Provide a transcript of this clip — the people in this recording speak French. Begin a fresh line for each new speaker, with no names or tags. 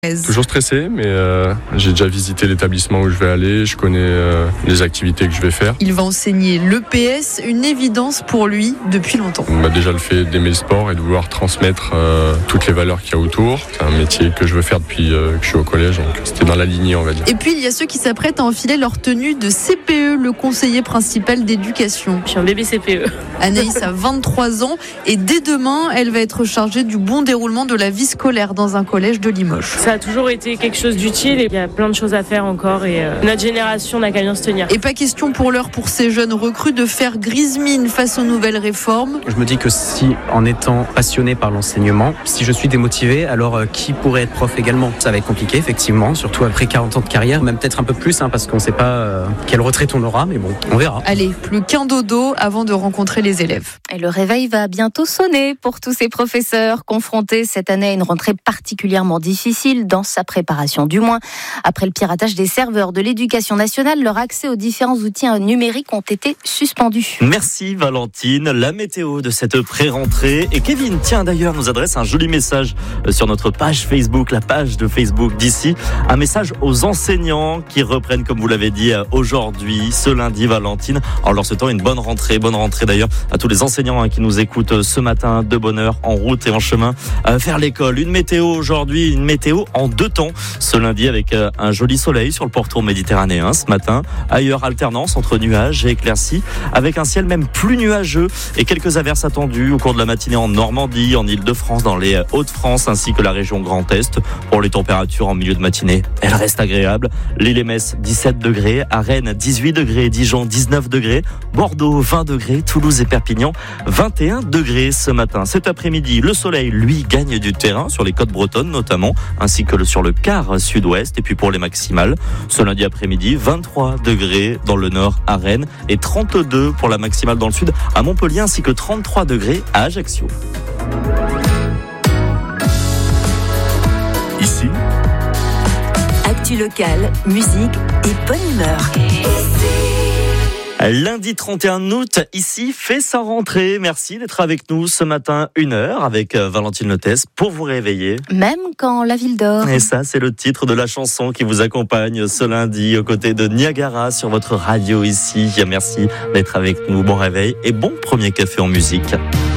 Toujours stressé, mais j'ai déjà visité l'établissement où je vais aller, je connais les activités que je vais faire.
Il va enseigner l'EPS, une évidence pour lui depuis longtemps.
On m'a déjà le fait d'aimer le sport et de vouloir transmettre toutes les valeurs qu'il y a autour. C'est un métier que je veux faire depuis que je suis au collège, donc c'était dans la lignée, on va dire.
Et puis il y a ceux qui s'apprêtent à enfiler leur tenue de CPE, le conseiller principal d'éducation.
Je suis un bébé CPE.
Anaïs a 23 ans et dès demain, elle va être chargée du bon déroulement de la vie scolaire dans un collège de Limoges.
Ça a toujours été quelque chose d'utile et il y a plein de choses à faire encore et notre génération n'a qu'à bien se tenir.
Et pas question pour l'heure pour ces jeunes recrues de faire grise mine face aux nouvelles réformes.
Je me dis que si, en étant passionné par l'enseignement, si je suis démotivé, alors qui pourrait être prof également ? Ça va être compliqué, effectivement, surtout après 40 ans de carrière, même peut-être un peu plus, parce qu'on ne sait pas quelle retraite on aura, mais bon, on verra.
Allez, plus qu'un dodo avant de rencontrer les élèves.
Et le réveil va bientôt sonner pour tous ces professeurs confrontés cette année à une rentrée particulièrement difficile dans sa préparation. Du moins, après le piratage des serveurs de l'Éducation nationale, leur accès aux différents outils numériques ont été suspendus.
Merci Valentine. La météo de cette pré-rentrée. Et Kevin, tiens d'ailleurs, nous adresse un joli message sur notre page Facebook, la page de Facebook d'ici. Un message aux enseignants qui reprennent, comme vous l'avez dit, aujourd'hui, ce lundi, Valentine, en leur souhaitant une bonne rentrée d'ailleurs à tous les enseignants qui nous écoutent ce matin de bonne heure en route et en chemin vers l'école. Une météo aujourd'hui, une météo en deux temps. Ce lundi avec un joli soleil sur le pourtour méditerranéen ce matin. Ailleurs, alternance entre nuages et éclaircies avec un ciel même plus nuageux et quelques averses attendues au cours de la matinée en Normandie, en Île-de-France, dans les Hauts-de-France ainsi que la région Grand Est. Pour les températures en milieu de matinée, elles restent agréables. Lille et Metz, 17 degrés. À Rennes, 18 degrés. Dijon, 19 degrés. Bordeaux, 20 degrés. Toulouse et Perpignan, 21 degrés ce matin. Cet après-midi, le soleil, lui, gagne du terrain sur les côtes bretonnes notamment, ainsi que sur le quart sud-ouest. Et puis pour les maximales, ce lundi après-midi, 23 degrés dans le nord à Rennes et 32 pour la maximale dans le sud à Montpellier, ainsi que 33 degrés à Ajaccio. Ici,
actu locale, musique et bonne humeur.
Lundi 31 août, ici fait sa rentrée. Merci d'être avec nous ce matin, 1h avec Valentine Lotès pour vous réveiller.
Même quand la ville dort.
Et ça, c'est le titre de la chanson qui vous accompagne ce lundi aux côtés de Niagara sur votre radio ici. Merci d'être avec nous. Bon réveil et bon premier café en musique.